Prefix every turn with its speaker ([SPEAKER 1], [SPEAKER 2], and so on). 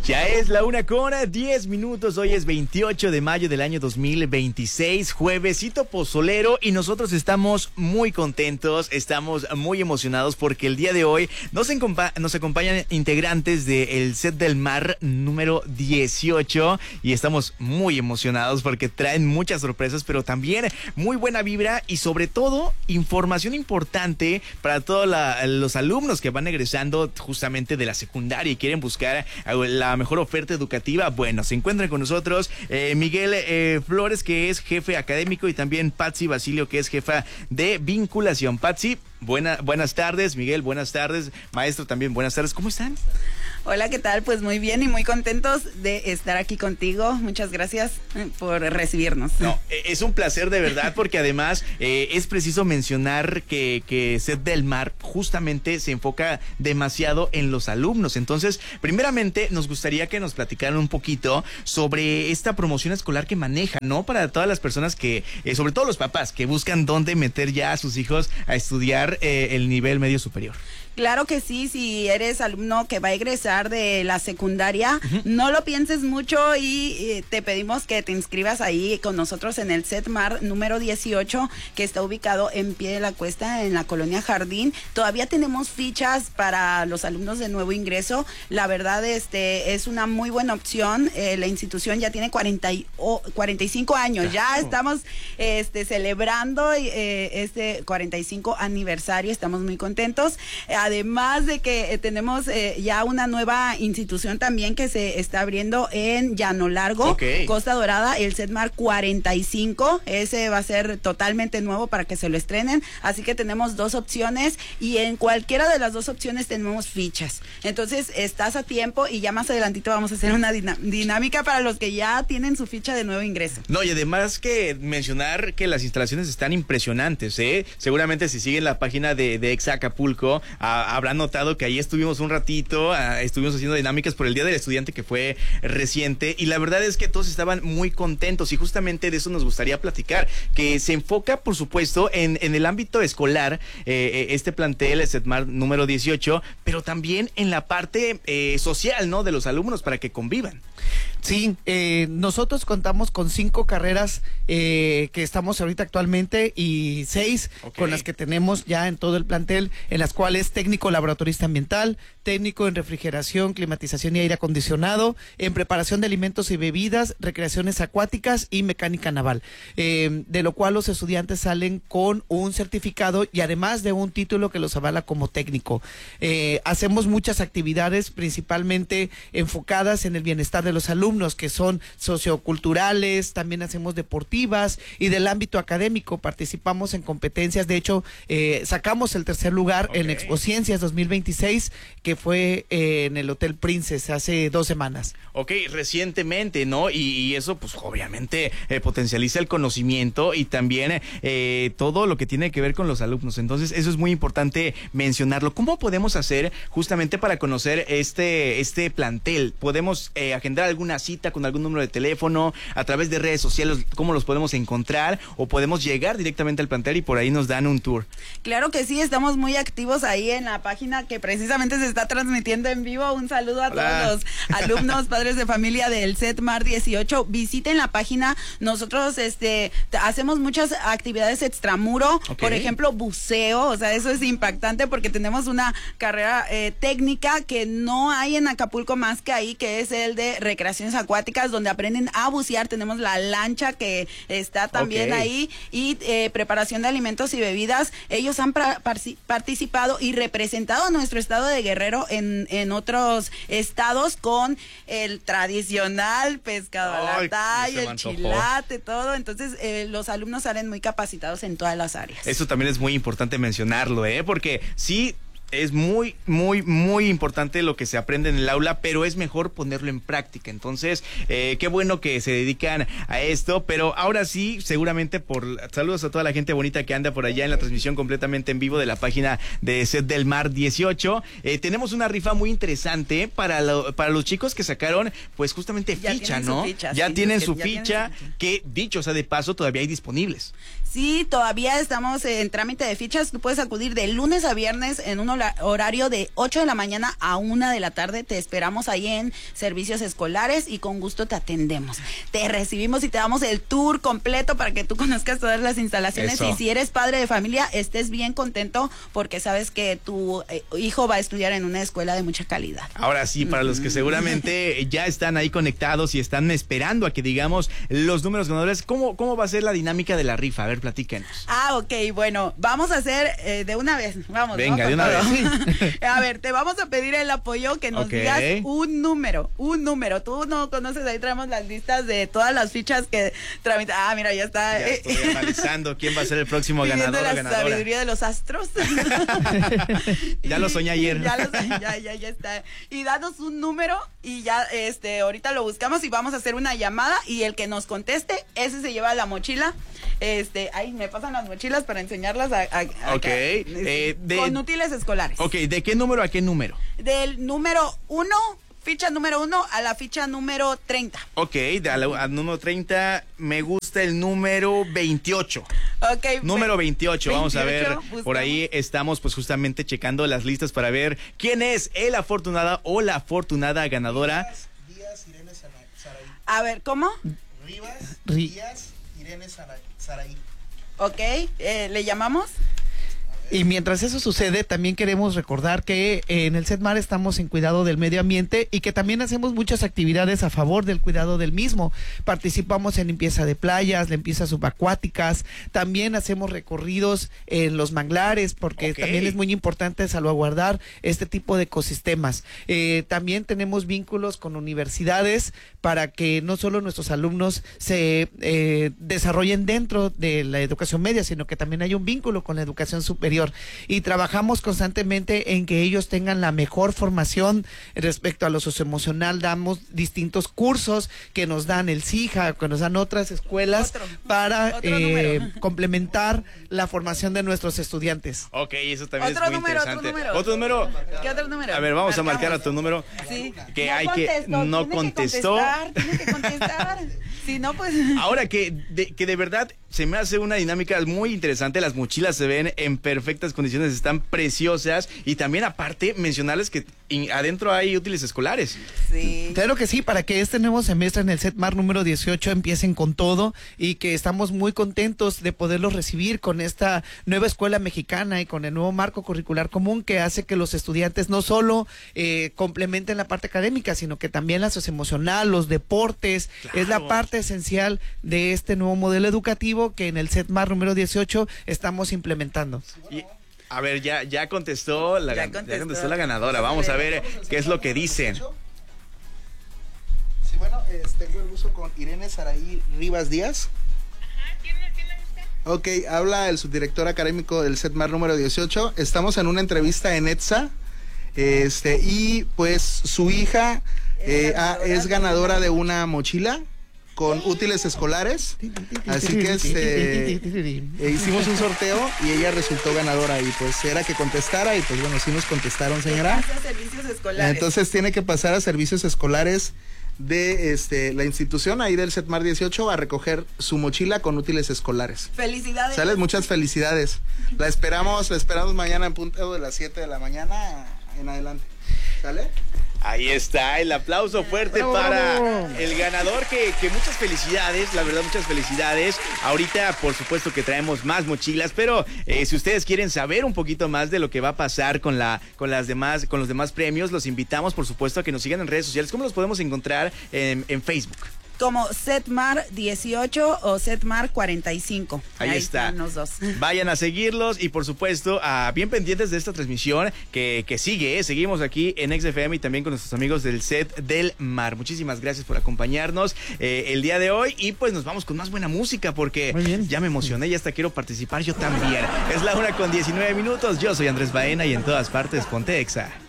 [SPEAKER 1] Ya es la 1:10. Hoy es 28 de mayo del año 2026, juevesito pozolero, y nosotros estamos muy contentos, estamos muy emocionados porque el día de hoy nos acompañan integrantes del Set del Mar número 18 y estamos muy emocionados porque traen muchas sorpresas, pero también muy buena vibra y sobre todo información importante para todos los alumnos que van egresando justamente de la secundaria y quieren buscar la mejor oferta educativa. Bueno, se encuentran con nosotros Miguel Flores, que es jefe académico, y también Patsy Basilio, que es jefa de vinculación. Patsy, buenas tardes. Miguel, buenas tardes. Maestro, también buenas tardes. ¿Cómo están?
[SPEAKER 2] Hola, ¿qué tal? Pues muy bien y muy contentos de estar aquí contigo. Muchas gracias por recibirnos.
[SPEAKER 1] No, es un placer de verdad, porque además es preciso mencionar que Set del Mar justamente se enfoca demasiado en los alumnos. Entonces, primeramente nos gustaría que nos platicaran un poquito sobre esta promoción escolar que manejan, ¿no? Para todas las personas que, sobre todo los papás, que buscan dónde meter ya a sus hijos a estudiar el nivel medio superior.
[SPEAKER 2] Claro que sí, si eres alumno que va a egresar de la secundaria, no lo pienses mucho y te pedimos que te inscribas ahí con nosotros en el Set Mar número 18, que está ubicado en Pie de la Cuesta, en la colonia Jardín. Todavía tenemos fichas para los alumnos de nuevo ingreso. La verdad, es una muy buena opción. La institución ya tiene 45 años. Ya estamos celebrando este 45 aniversario. Estamos muy contentos. Además de que tenemos ya una nueva institución también que se está abriendo en Llano Largo, Costa Dorada, el Set Mar 45. Ese va a ser totalmente nuevo para que se lo estrenen. Así que tenemos dos opciones y en cualquiera de las dos opciones tenemos fichas. Entonces estás a tiempo y ya más adelantito vamos a hacer una dinámica para los que ya tienen su ficha de nuevo ingreso.
[SPEAKER 1] No, y además que mencionar que las instalaciones están impresionantes, ¿eh? Seguramente si siguen la página de Exa Acapulco, habrán notado que ahí estuvimos un ratito, estuvimos haciendo dinámicas por el Día del Estudiante, que fue reciente, y la verdad es que todos estaban muy contentos, y justamente de eso nos gustaría platicar, que se enfoca, por supuesto, en el ámbito escolar, este plantel, el Set Mar número 18, pero también en la parte social, ¿no?, de los alumnos, para que convivan.
[SPEAKER 3] Sí, nosotros contamos con 5 carreras que estamos ahorita actualmente y 6 con las que tenemos ya en todo el plantel, en las cuales técnico laboratorista ambiental, técnico en refrigeración, climatización y aire acondicionado, en preparación de alimentos y bebidas, recreaciones acuáticas y mecánica naval, de lo cual los estudiantes salen con un certificado y además de un título que los avala como técnico. Hacemos muchas actividades principalmente enfocadas en el bienestar de los alumnos, que son socioculturales, también hacemos deportivas, y del ámbito académico participamos en competencias. De hecho, sacamos el 3er lugar en Expociencias 2026, que fue en el Hotel Princess hace 2 semanas.
[SPEAKER 1] Recientemente, ¿no? Y eso, pues, obviamente potencializa el conocimiento y también todo lo que tiene que ver con los alumnos. Entonces, eso es muy importante mencionarlo. ¿Cómo podemos hacer justamente para conocer este plantel? ¿Podemos agendar alguna cita con algún número de teléfono, a través de redes sociales? ¿Cómo los podemos encontrar? ¿O podemos llegar directamente al plantel y por ahí nos dan un tour?
[SPEAKER 2] Claro que sí, estamos muy activos ahí en la página que precisamente se está transmitiendo en vivo. Un saludo a todos los alumnos, padres de familia del Set Mar 18. Visiten la página. Nosotros hacemos muchas actividades extramuro, por ejemplo, buceo. O sea, eso es impactante porque tenemos una carrera técnica que no hay en Acapulco más que ahí, que es el de recreaciones acuáticas, donde aprenden a bucear. Tenemos la lancha que está también ahí, y preparación de alimentos y bebidas. Ellos han participado y representado a nuestro estado de Guerrero en otros estados con el tradicional pescado a la talla, el chilate, todo. Entonces los alumnos salen muy capacitados en todas las áreas.
[SPEAKER 1] Eso también es muy importante mencionarlo, porque sí, es muy, muy, muy importante lo que se aprende en el aula, pero es mejor ponerlo en práctica. Entonces, qué bueno que se dedican a esto, pero ahora sí, seguramente saludos a toda la gente bonita que anda por allá en la transmisión completamente en vivo de la página de Set del Mar 18. Tenemos una rifa muy interesante para los chicos que sacaron, pues, justamente ficha, ¿no? Ya tienen su ficha, que dicho sea de paso, todavía hay disponibles.
[SPEAKER 2] Sí, todavía estamos en trámite de fichas. Tú puedes acudir de lunes a viernes en un horario de 8 de la mañana a 1 de la tarde. Te esperamos ahí en servicios escolares y con gusto te atendemos. Te recibimos y te damos el tour completo para que tú conozcas todas las instalaciones.
[SPEAKER 1] Eso.
[SPEAKER 2] Y si eres padre de familia, estés bien contento porque sabes que tu hijo va a estudiar en una escuela de mucha calidad.
[SPEAKER 1] Ahora sí, para los que seguramente ya están ahí conectados y están esperando a que digamos los números ganadores, ¿cómo va a ser la dinámica de la rifa? A ver, platíquenos.
[SPEAKER 2] Ok, bueno, vamos a hacer de una vez, vamos.
[SPEAKER 1] Venga, de una vez.
[SPEAKER 2] A ver, te vamos a pedir el apoyo que nos digas un número. Tú no conoces, ahí traemos las listas de todas las fichas que tramitan. Mira, ya está.
[SPEAKER 1] Ya estoy analizando quién va a ser el próximo
[SPEAKER 2] Pidiendo
[SPEAKER 1] ganador o
[SPEAKER 2] la
[SPEAKER 1] ganadora.
[SPEAKER 2] sabiduría de los astros.
[SPEAKER 1] Ya lo soñé ayer.
[SPEAKER 2] Ya está. Y danos un número y ya ahorita lo buscamos y vamos a hacer una llamada y el que nos conteste, ese se lleva la mochila. Ahí me pasan las mochilas para enseñarlas
[SPEAKER 1] Ok.
[SPEAKER 2] con útiles escolares.
[SPEAKER 1] Ok, ¿de qué número a qué número?
[SPEAKER 2] Del número 1, ficha número 1 a la ficha número 30.
[SPEAKER 1] Ok, al número 30 me gusta el número 28.
[SPEAKER 2] Ok.
[SPEAKER 1] Número 28, vamos a ver,
[SPEAKER 2] buscamos.
[SPEAKER 1] por ahí estamos pues justamente checando las listas para ver quién es el afortunada o la afortunada ganadora.
[SPEAKER 4] Díaz, Irene Saraí.
[SPEAKER 2] A ver, ¿cómo?
[SPEAKER 4] Rivas, Díaz, Irene Saraí.
[SPEAKER 2] Ok, ¿le llamamos?
[SPEAKER 3] Y mientras eso sucede, también queremos recordar que en el CETMAR estamos en cuidado del medio ambiente y que también hacemos muchas actividades a favor del cuidado del mismo. Participamos en limpieza de playas, limpiezas subacuáticas, también hacemos recorridos en los manglares porque también es muy importante salvaguardar este tipo de ecosistemas. También tenemos vínculos con universidades para que no solo nuestros alumnos se desarrollen dentro de la educación media, sino que también haya un vínculo con la educación superior. Y trabajamos constantemente en que ellos tengan la mejor formación respecto a lo socioemocional. Damos distintos cursos que nos dan el CIJA, que nos dan otras escuelas para complementar la formación de nuestros estudiantes.
[SPEAKER 1] Ok, eso también
[SPEAKER 2] Otro
[SPEAKER 1] es muy
[SPEAKER 2] número,
[SPEAKER 1] interesante.
[SPEAKER 2] otro número.
[SPEAKER 1] ¿Otro número?
[SPEAKER 2] ¿Qué otro número?
[SPEAKER 1] A ver, vamos a
[SPEAKER 2] Marcamos.
[SPEAKER 1] marcar a tu número.
[SPEAKER 2] Sí.
[SPEAKER 1] Que
[SPEAKER 2] No
[SPEAKER 1] hay que no contestó.
[SPEAKER 2] Tiene que contestar. Si no, pues.
[SPEAKER 1] Ahora que de verdad se me hace una dinámica muy interesante. Las mochilas se ven en perfectas condiciones, están preciosas. Y también aparte mencionarles que adentro hay útiles escolares.
[SPEAKER 2] Sí.
[SPEAKER 3] Claro que sí, para que este nuevo semestre en el CETMAR número 18 empiecen con todo y que estamos muy contentos de poderlos recibir con esta nueva escuela mexicana y con el nuevo marco curricular común que hace que los estudiantes no solo complementen la parte académica, sino que también la socioemocional, los deportes,
[SPEAKER 1] Claro.
[SPEAKER 3] es la parte esencial de este nuevo modelo educativo que en el CETMAR número 18 estamos implementando.
[SPEAKER 1] Y, a ver, ya contestó
[SPEAKER 2] Ya contestó
[SPEAKER 1] la ganadora. Vamos a ver qué es lo que dicen.
[SPEAKER 4] Sí, bueno, tengo el gusto con Irene Saraí Rivas Díaz.
[SPEAKER 5] ¿Quién le gusta?
[SPEAKER 4] Ok, habla el subdirector académico del CETMAR número 18. Estamos en una entrevista en ETSA. Y pues su hija es ganadora de una mochila con útiles escolares. Así que hicimos un sorteo y ella resultó ganadora y pues era que contestara y pues bueno, sí nos contestaron, señora.
[SPEAKER 2] Hace servicios escolares.
[SPEAKER 4] Entonces tiene que pasar a servicios escolares de la institución ahí del CETMAR 18 a recoger su mochila con útiles escolares.
[SPEAKER 2] Felicidades.
[SPEAKER 4] Sales, muchas felicidades. La esperamos mañana en punto de las 7 de la mañana en adelante. ¿Sale?
[SPEAKER 1] Ahí está, el aplauso fuerte para el ganador, que muchas felicidades, la verdad, muchas felicidades. Ahorita, por supuesto que traemos más mochilas, pero si ustedes quieren saber un poquito más de lo que va a pasar con los demás premios, los invitamos, por supuesto, a que nos sigan en redes sociales. ¿Cómo los podemos encontrar en Facebook?
[SPEAKER 2] Como CETMAR 18 o CETMAR 45.
[SPEAKER 1] Ahí está.
[SPEAKER 2] Están los dos.
[SPEAKER 1] Vayan a seguirlos y por supuesto bien pendientes de esta transmisión que sigue. Seguimos aquí en XFM y también con nuestros amigos del Set del Mar. Muchísimas gracias por acompañarnos el día de hoy y pues nos vamos con más buena música porque ya me emocioné y hasta quiero participar yo también. Es la 1:19. Yo soy Andrés Baena y en todas partes ponte Exa.